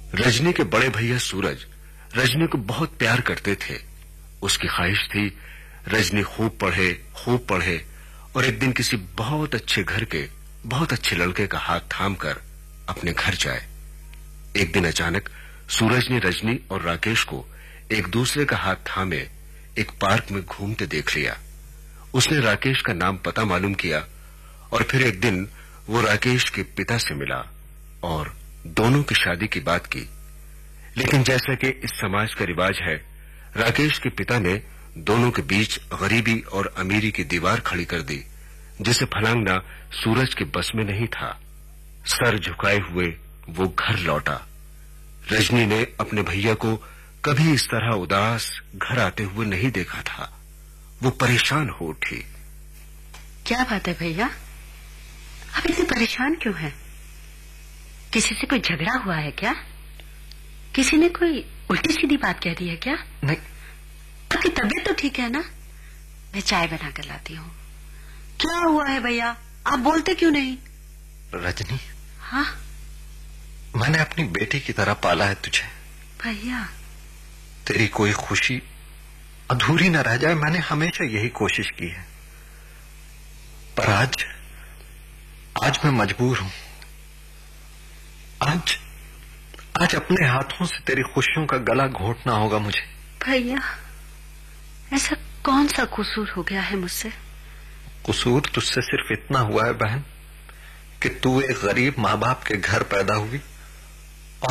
रजनी के बड़े भैया सूरज रजनी को बहुत प्यार करते थे। उसकी ख्वाहिश थी रजनी खूब पढ़े और एक दिन किसी बहुत अच्छे घर के बहुत अच्छे लड़के का हाथ थामकर अपने घर जाए। एक दिन अचानक सूरज ने रजनी और राकेश को एक दूसरे का हाथ थामे एक पार्क में घूमते देख लिया। उसने राकेश का नाम पता मालूम किया और फिर एक दिन वो राकेश के पिता से मिला और दोनों की शादी की बात की। लेकिन जैसा कि इस समाज का रिवाज है, राकेश के पिता ने दोनों के बीच गरीबी और अमीरी की दीवार खड़ी कर दी, जिसे फलांगना सूरज के बस में नहीं था। सर झुकाए हुए वो घर लौटा। रजनी ने अपने भैया को कभी इस तरह उदास घर आते हुए नहीं देखा था। वो परेशान हो उठी। क्या बात है भैया, आप इतने परेशान क्यों हैं? किसी से कोई झगड़ा हुआ है क्या? किसी ने कोई उल्टी सीधी बात कह दी है क्या? नहीं। आपकी तबीयत तो ठीक है ना? मैं चाय बना कर लाती हूँ। क्या हुआ है भैया, आप बोलते क्यों नहीं? रजनी, हाँ? मैंने अपनी बेटी की तरह पाला है तुझे। भैया, तेरी कोई खुशी अधूरी न रह जाए, मैंने हमेशा यही कोशिश की है। पर आज मैं मजबूर हूं। आज अपने हाथों से तेरी खुशियों का गला घोटना होगा मुझे। भैया, ऐसा कौन सा कसूर हो गया है मुझसे? कसूर तुझसे सिर्फ इतना हुआ है बहन कि तू एक गरीब माँ बाप के घर पैदा हुई